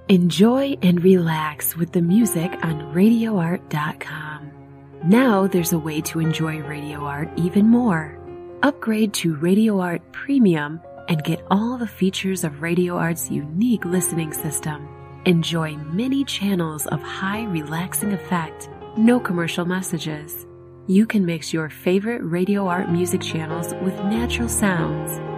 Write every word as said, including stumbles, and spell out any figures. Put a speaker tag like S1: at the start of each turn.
S1: Enjoy and relax with the music on radio art dot com. Now there's a way to enjoy Radio Art even more. Upgrade to Radio Art Premium and get all the features of Radio Art's unique listening system. Enjoy many channels of high relaxing effect, no commercial messages. You can mix your favorite Radio Art music channels with natural sounds.